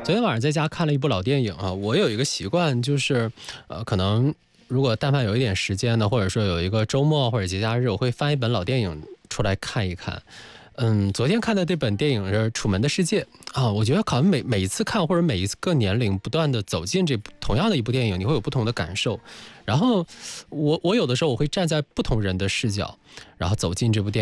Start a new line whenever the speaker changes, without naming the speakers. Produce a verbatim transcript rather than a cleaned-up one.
昨天晚上在家看了一部老电影啊，我有一个习惯，就是呃，可能如果但凡有一点时间呢，或者说有一个周末或者节假日，我会翻一本老电影出来看一看。嗯，昨天看的这本电影是《楚门的世界》啊，我觉得好像每每一次看或者每一个年龄不断的走进这同样的一部电影，你会有不同的感受。然后我我有的时候我会站在不同人的视角，然后走进这部电影。